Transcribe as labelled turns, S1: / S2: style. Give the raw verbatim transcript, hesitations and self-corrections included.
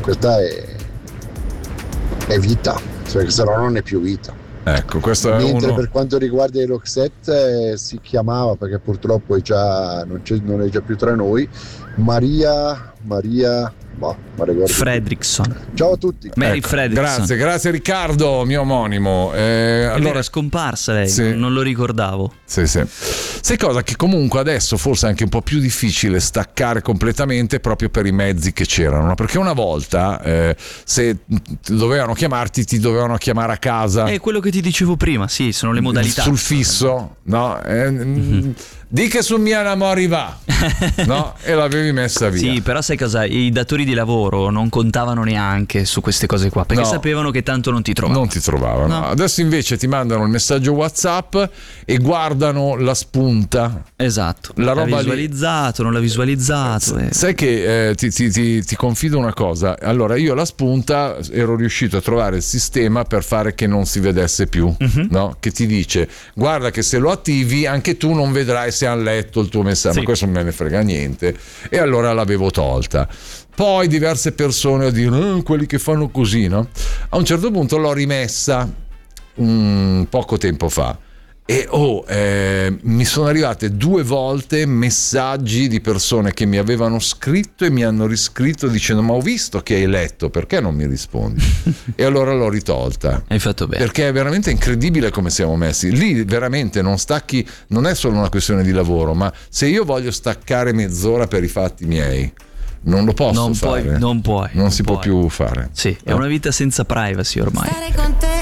S1: questa è, è vita, cioè, se no non è più vita.
S2: Ecco, questo è
S1: Mentre
S2: uno...
S1: per quanto riguarda i Roxette, eh, si chiamava, perché purtroppo è già, non, c'è, non è già più tra noi, Maria Maria boh, ma ricordo
S3: Fredrickson.
S1: più. Ciao a tutti.
S3: Mary
S2: Ecco,
S3: Fredrickson.
S2: grazie, grazie Riccardo, mio omonimo. Eh,
S3: Allora
S2: allora
S3: è scomparsa lei,
S2: sì.
S3: non lo ricordavo.
S2: Sì, sì. Sai cosa? Che comunque adesso forse è anche un po' più difficile staccare completamente proprio per i mezzi che c'erano, no? Perché una volta eh, se dovevano chiamarti ti dovevano chiamare a casa.
S3: È quello che ti dicevo prima, sì, sono le modalità.
S2: Sul fisso, no? Eh, mm-hmm. Di che su mia namori va, no? E l'avevi messa via.
S3: Sì, però sai cosa? I datori di lavoro non contavano neanche su queste cose qua, perché
S2: no,
S3: sapevano che tanto non ti trovavano.
S2: Non ti trovavano.
S3: No.
S2: Adesso invece ti mandano il messaggio WhatsApp e guardano la spunta.
S3: Esatto.
S2: La
S3: l'ha
S2: roba
S3: visualizzato,
S2: lì.
S3: non l'ha visualizzato.
S2: S-
S3: e...
S2: Sai che eh, ti, ti, ti, ti confido una cosa. Allora, io la spunta ero riuscito a trovare il sistema per fare che non si vedesse più, uh-huh. no? Che ti dice: guarda che se lo attivi anche tu non vedrai se hanno letto il tuo messaggio. Sì. Ma questo non me ne frega niente. E allora l'avevo tolta. Poi diverse persone a dire eh, quelli che fanno così, no? A un certo punto l'ho rimessa un poco tempo fa e oh, eh, mi sono arrivate due volte messaggi di persone che mi avevano scritto e mi hanno riscritto dicendo: ma ho visto che hai letto, perché non mi rispondi? E allora l'ho ritolta.
S3: Hai fatto bene,
S2: perché è veramente incredibile come siamo messi lì. Veramente non stacchi, non è solo una questione di lavoro, ma se io voglio staccare mezz'ora per i fatti miei non lo posso
S3: non
S2: fare,
S3: puoi, non puoi
S2: non, non si
S3: puoi.
S2: può più fare.
S3: Sì, è una vita senza privacy ormai.
S4: Stare con te